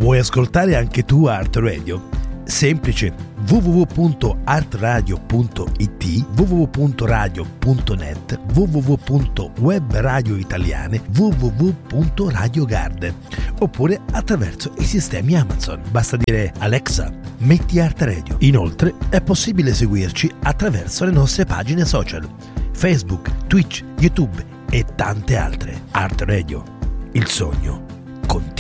Vuoi ascoltare anche tu Art Radio? Semplice: www.artradio.it, www.radio.net, www.webradioitaliane, www.radiogarden, oppure attraverso i sistemi Amazon. Basta dire: Alexa, metti Art Radio. Inoltre è possibile seguirci attraverso le nostre pagine social: Facebook, Twitch, YouTube e tante altre. Art Radio, il sogno continua.